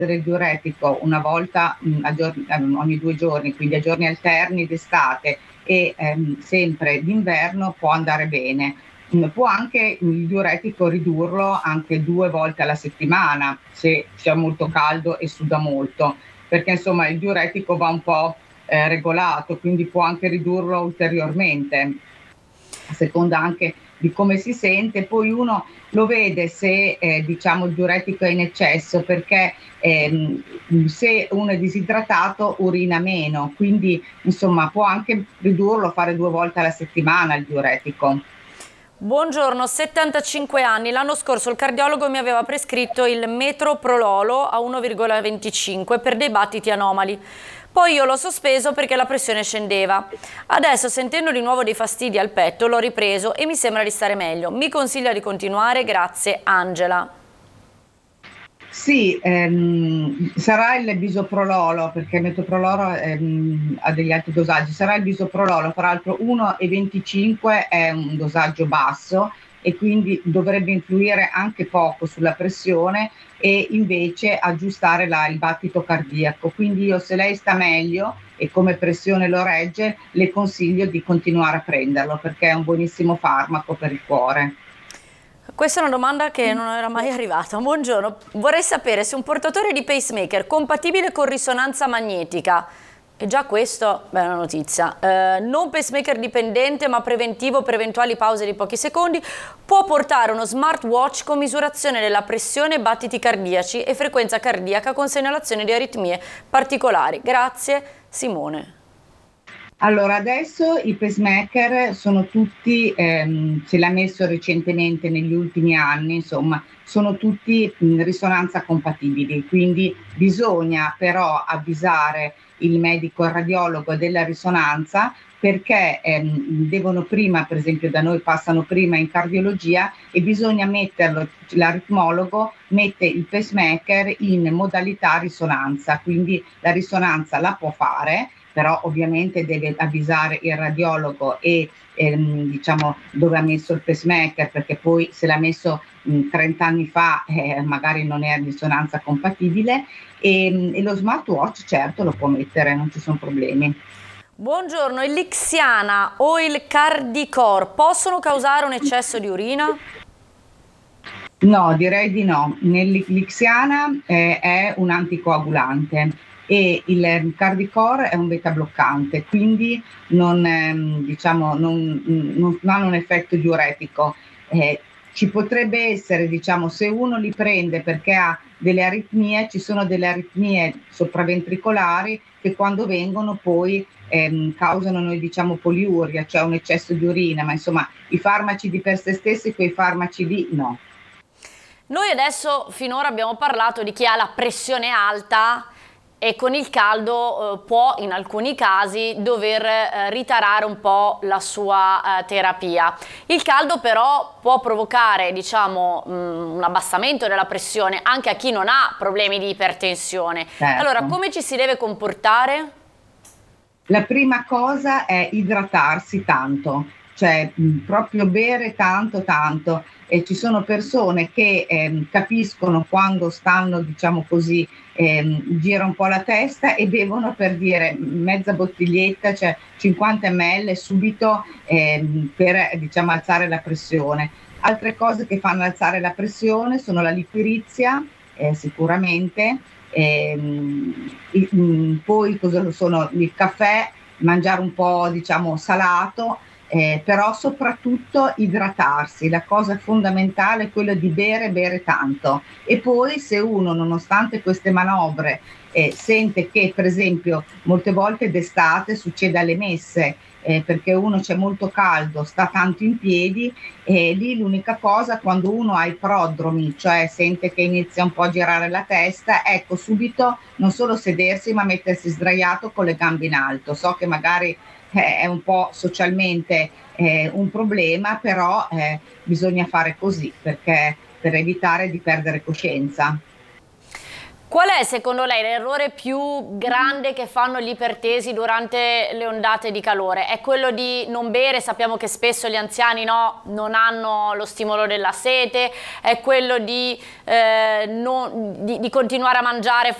il diuretico una volta ogni 2 giorni, quindi a giorni alterni d'estate e sempre d'inverno, può andare bene. Può anche il diuretico ridurlo anche 2 volte alla settimana, se c'è molto caldo e suda molto, perché insomma il diuretico va un po' regolato, quindi può anche ridurlo ulteriormente, a seconda anche di come si sente. Poi uno lo vede se diciamo il diuretico è in eccesso, perché se uno è disidratato urina meno, quindi insomma può anche ridurlo, fare 2 volte alla settimana il diuretico. Buongiorno, 75 anni. L'anno scorso il cardiologo mi aveva prescritto il metoprololo a 1,25 per dei battiti anomali. Poi io l'ho sospeso perché la pressione scendeva. Adesso, sentendo di nuovo dei fastidi al petto, l'ho ripreso e mi sembra di stare meglio. Mi consiglia di continuare? Grazie, Angela. Sì, sarà il bisoprololo, perché il metoprololo ha degli alti dosaggi, sarà il bisoprololo, tra l'altro 1,25 è un dosaggio basso e quindi dovrebbe influire anche poco sulla pressione e invece aggiustare il battito cardiaco. Quindi io, se lei sta meglio e come pressione lo regge, le consiglio di continuare a prenderlo, perché è un buonissimo farmaco per il cuore. Questa è una domanda che non era mai arrivata. Buongiorno, vorrei sapere se un portatore di pacemaker compatibile con risonanza magnetica, e già questo è una notizia, non pacemaker dipendente ma preventivo per eventuali pause di pochi secondi, può portare uno smartwatch con misurazione della pressione, battiti cardiaci e frequenza cardiaca con segnalazione di aritmie particolari. Grazie, Simone. Allora, adesso i pacemaker sono tutti, ce l'ha messo recentemente negli ultimi anni, insomma, sono tutti in risonanza compatibili, quindi bisogna però avvisare il medico, il radiologo della risonanza, perché devono prima, per esempio da noi passano prima in cardiologia e bisogna metterlo, l'aritmologo mette il pacemaker in modalità risonanza, quindi la risonanza la può fare, però ovviamente deve avvisare il radiologo e diciamo dove ha messo il pacemaker, perché poi se l'ha messo 30 anni fa magari non è a risonanza compatibile, e lo smartwatch certo lo può mettere, non ci sono problemi. Buongiorno, il Lixiana o il Cardicor possono causare un eccesso di urina? No, direi di no. L'Ixiana è un anticoagulante e il Cardicor è un beta bloccante, quindi non, diciamo, non hanno un effetto diuretico. Ci potrebbe essere, diciamo, se uno li prende perché ha delle aritmie, ci sono delle aritmie sopraventricolari che quando vengono poi causano, noi diciamo, poliuria, cioè un eccesso di urina, ma insomma i farmaci di per sé stessi, quei farmaci lì no. Noi adesso finora abbiamo parlato di chi ha la pressione alta e con il caldo può in alcuni casi dover ritarare un po' la sua terapia. Il caldo però può provocare, diciamo, un abbassamento della pressione anche a chi non ha problemi di ipertensione. Allora, Certo. come ci si deve comportare? La prima cosa è idratarsi tanto, cioè proprio bere tanto tanto, e ci sono persone che capiscono quando stanno, diciamo così, gira un po' la testa e bevono, per dire, mezza bottiglietta, cioè 50 ml subito, per diciamo alzare la pressione. Altre cose che fanno alzare la pressione sono la liquirizia, sicuramente, poi cosa sono il caffè, mangiare un po' diciamo salato, però soprattutto idratarsi. La cosa fondamentale è quella di bere tanto. E poi se uno, nonostante queste manovre, sente che, per esempio, molte volte d'estate succede alle messe, perché uno c'è molto caldo, sta tanto in piedi, e lì l'unica cosa, quando uno ha i prodromi, cioè sente che inizia un po' a girare la testa, ecco, subito non solo sedersi ma mettersi sdraiato con le gambe in alto. So che magari è un po' socialmente un problema, però bisogna fare così, perché per evitare di perdere coscienza. Qual è secondo lei l'errore più grande che fanno gli ipertesi durante le ondate di calore? È quello di non bere, sappiamo che spesso gli anziani non hanno lo stimolo della sete, è quello di continuare a mangiare